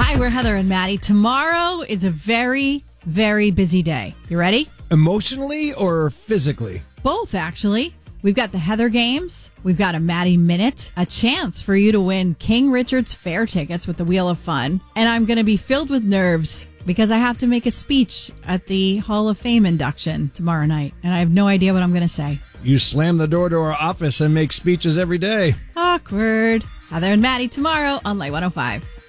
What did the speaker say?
Hi, we're Heather and Maddie. Tomorrow is a very, very busy day. You ready? Emotionally or physically? Both, actually. We've got the Heather Games. We've got a Maddie Minute. A chance for you to win King Richard's Fair tickets with the Wheel of Fun. And I'm going to be filled with nerves because I have to make a speech at the Hall of Fame induction tomorrow night. And I have no idea what I'm going to say. You slam the door to our office and make speeches every day. Awkward. Heather and Maddie tomorrow on Light 105.